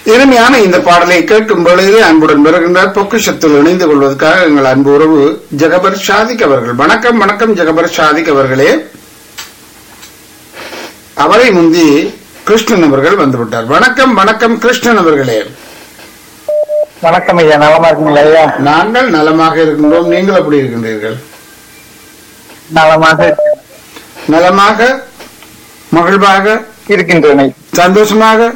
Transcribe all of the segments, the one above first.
இனிமையான இந்த பாடலை கேட்கும் பொழுது அன்புடன் வருகின்றார் பொக்கிஷத்தில் இணைந்து கொள்வதற்காக எங்கள் அன்பு உறவு ஜெகபர் ஷாதிக் அவர்கள். வணக்கம் வணக்கம் ஜெகபர் ஷாதிக் அவர்களே. அவரை முந்தி கிருஷ்ணன் அவர்கள் வந்துவிட்டார். வணக்கம் வணக்கம் கிருஷ்ணன் அவர்களே. வணக்கம் ஐயா, நலமா இருக்கீங்களா ஐயா? நாங்கள் நலமாக இருக்கின்றோம். நீங்கள் எப்படி இருக்கின்றீர்கள்? நலமாக நலமாக மகிழ்வாக இருக்கின்றன. சந்தோஷமாக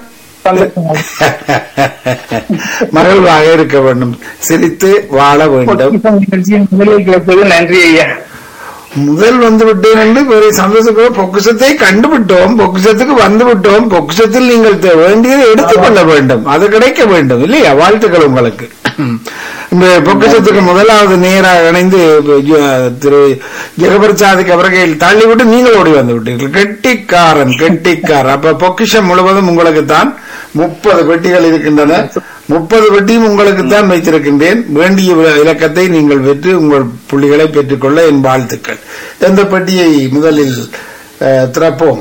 மகிழ்வாக இருக்க வேண்டும், சிரித்து வாழ வேண்டும். நன்றி ஐயா. முதல் வந்து விட்டேன் என்று பெரிய சந்தோஷப்பட பொக்கிஷத்தை கண்டுவிட்டோம், பொக்கிஷத்துக்கு வந்து விட்டோம். பொக்கிஷத்தில் நீங்கள் வேண்டியதை எடுத்துக்கொள்ள வேண்டும், அது கிடைக்க வேண்டும் இல்லையா? வாழ்த்துக்கள் உங்களுக்கு. இந்த பொக்கிஷத்துக்கு முதலாவது நேராக இணைந்து திரு ஜெகபர் ஷாதிக் அவர்கள் தள்ளிவிட்டு நீங்கள் ஓடி வந்து விட்டீர்கள். கெட்டிக்காரன் கெட்டிக்காரன். அப்ப பொக்கிஷம் முழுவதும் உங்களுக்கு தான். 30 பெட்டிகள் இருக்கின்றன. 30 பெட்டியும் உங்களுக்கு தான் வைத்திருக்கின்றேன். வேண்டிய இலக்கத்தை நீங்கள் பெற்று உங்கள் புள்ளிகளை பெற்றுக்கொள்ள என் வாழ்த்துக்கள். எந்த பெட்டியை முதலில் திறப்போம்?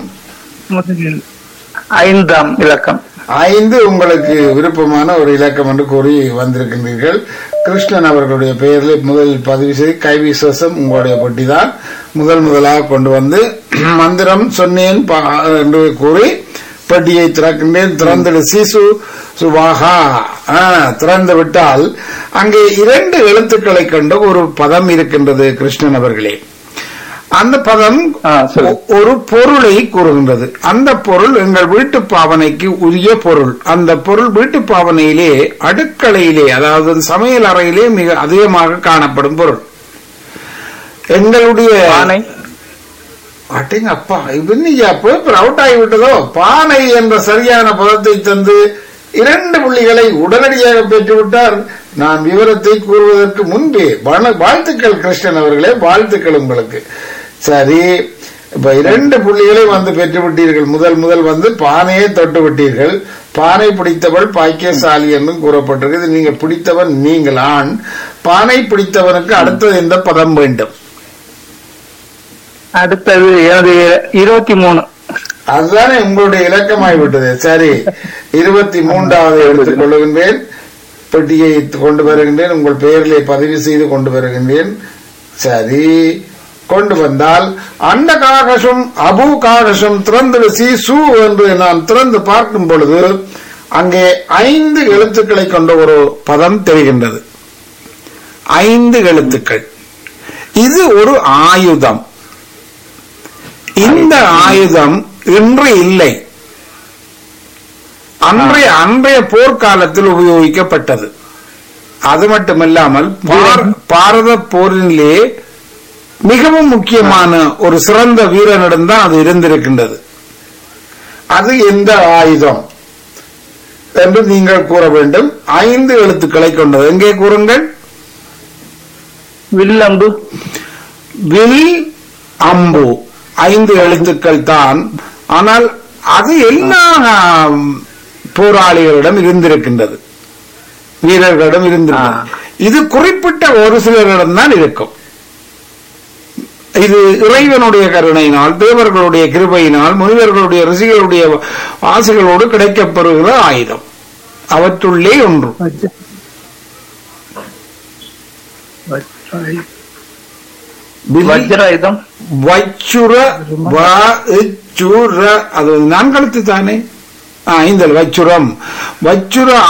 5ஆம் இலக்கம். 5 உங்களுக்கு விருப்பமான ஒரு இலக்கம் என்று கூறி வந்திருக்கின்றீர்கள். கிருஷ்ணன் அவர்களுடைய பெயரில் முதலில் பதிவு செய்து கைவிசேஷம் உங்களுடைய பெட்டி தான் முதலாக கொண்டு வந்து மந்திரம் சொன்னேன் என்று கூறி பெட்டியை திறக்கின்றேன். திறந்து சிசு சுவாகா திறந்து விட்டால் அங்கே 2 எழுத்துக்களை கொண்ட ஒரு பதம் இருக்கின்றது கிருஷ்ணன் அவர்களே. அந்த பதம் ஒரு பொருளை கூறுகின்றது. அந்த பொருள் எங்கள் வீட்டு பாவனைக்கு உரிய பொருள். அந்த பொருள் வீட்டு பாவனையிலே அடுக்கலையிலே, அதாவது சமையல் அறையிலே மிக அதிகமாக காணப்படும் பொருள். எங்களுடைய அப்பா அவுட் ஆகிவிட்டதோ. பானை என்ற சரியான பதத்தை தந்து 2 புள்ளிகளை உடனடியாக பெற்றுவிட்டார். நான் விவரத்தை கூறுவதற்கு முன்பே வாழ்த்துக்கள் கிருஷ்ணன் அவர்களே, வாழ்த்துக்கள் உங்களுக்கு. சரி, இப்ப 2 புள்ளிகளை வந்து பெற்றுவிட்டீர்கள். முதல் வந்து பானையை தொட்டு விட்டீர்கள். பானை பிடித்தவள் பாக்கியசாலி என்றும் கூறப்பட்டிருக்கு. நீங்க பிடித்தவன், நீங்கள் ஆண். பானை பிடித்தவனுக்கு அடுத்தது எந்த பதம் வேண்டும்? அடுத்தது 23. அதுதானே உங்களுடைய இலக்கமாகிவிட்டது. சரி, 23வது எடுத்துக் கொள்ளுகின்றேன். பெட்டியை கொண்டு வருகின்றேன். உங்கள் பெயரிலே பதிவு செய்து கொண்டு வருகின்றேன். சரி, கொண்டு வந்தால் அண்ட காகசம் அபு காகசம் திறந்து சீசு என்று நான் திறந்து பார்க்கும் பொழுது அங்கே 5 எழுத்துக்களை கொண்ட ஒரு பதம் தெரிகின்றது. 5 எழுத்துக்கள். இது ஒரு ஆயுதம். இந்த ஆயுதம் இன்று இல்லை, அன்றைய போர்க்காலத்தில் உபயோகிக்கப்பட்டது. அது மட்டுமல்லாமல் பாரத போரிலே மிகவும் முக்கியமான ஒரு சிறந்த வீரனிடம் தான் அது இருந்திருக்கின்றது. அது எந்த ஆயுதம் என்று நீங்கள் கூற வேண்டும். 5 எழுத்துக்களை கொண்டது. எங்கே கூறுங்கள்? வில் அம்பு. வில் அம்பு 5 எழுத்துக்கள் தான். ஆனால் அது எல்லா போராளிகளிடம் இருந்திருக்கின்றது, வீரர்களிடம் இருந்திருக்கிறது. இது குறிப்பிட்ட ஒரு சிலரிடம் தான் இருக்கும். இது இறைவனுடைய கருணையினால், தேவர்களுடைய கிருபையினால், முனிவர்களுடைய ரிஷிகளுடைய ஆசைகளோடு கிடைக்கப்பெறுகிற ஆயுதம். அவற்றுள்ளே ஒன்று. வஜ்ராயுதம். வச்சுர அது 4 எழுத்து தானே? 5 வச்சுரம். வச்சுர